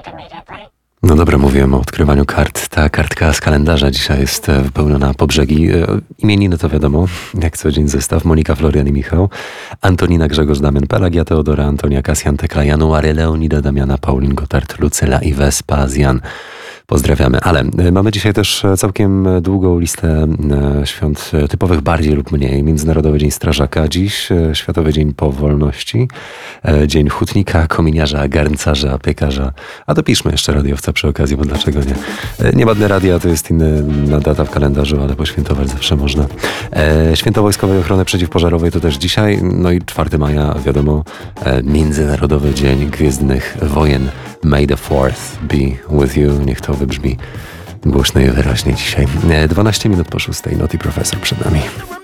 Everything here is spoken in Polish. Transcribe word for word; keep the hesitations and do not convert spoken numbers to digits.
No dobra, mówiłem o odkrywaniu kart. Ta kartka z kalendarza dzisiaj jest wypełniona po brzegi. Imieniny to wiadomo, jak co dzień zestaw. Monika, Florian i Michał. Antonina, Grzegorz, Damian, Pelagia, Teodora, Antonia, Kasjan, Tekla, January, Leonida, Damiana, Paulin, Gotard, Lucyla i Vespazjan. Pozdrawiamy. Ale mamy dzisiaj też całkiem długą listę świąt typowych bardziej lub mniej. Międzynarodowy Dzień Strażaka dziś, Światowy Dzień Powolności, Dzień Hutnika, Kominiarza, Garncarza, Piekarza. A dopiszmy jeszcze radiowca przy okazji, bo dlaczego nie? Nie Badne Radia to jest inna data w kalendarzu, ale poświętować zawsze można. Święto Wojskowej Ochrony Przeciwpożarowej to też dzisiaj. No i czwartego maja, wiadomo, Międzynarodowy Dzień Gwiezdnych Wojen. May the fourth be with you. Niech to wybrzmi głośno i wyraźnie dzisiaj. dwanaście minut po szóstej. Naughty Professor przed nami.